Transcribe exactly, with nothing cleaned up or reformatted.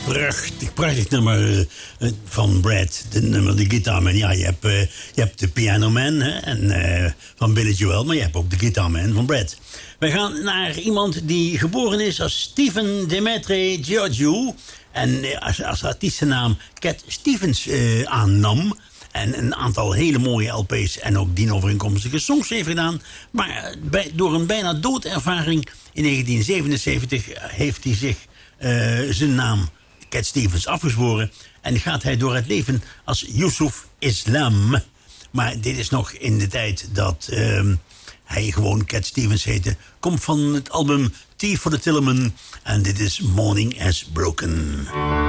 prachtig, prachtig nummer uh, van Brad. De nummer de Guitar Man. Ja, je hebt, uh, je hebt de Piano Man hè, en, uh, van Billy Joel, maar je hebt ook de Guitar Man van Brad. We gaan naar iemand die geboren is als Stephen Demetre Georgiou. En uh, als, als artiestennaam Cat Stevens uh, aannam. En een aantal hele mooie L P's en ook dienovereenkomstige songs heeft gedaan. Maar bij, door een bijna doodervaring in negentien zevenenzeventig heeft hij zich uh, zijn naam Cat Stevens afgezworen. En gaat hij door het leven als Yusuf Islam. Maar dit is nog in de tijd dat uh, hij gewoon Cat Stevens heette. Komt van het album Tea for the Tillman. En dit is Morning Has Broken.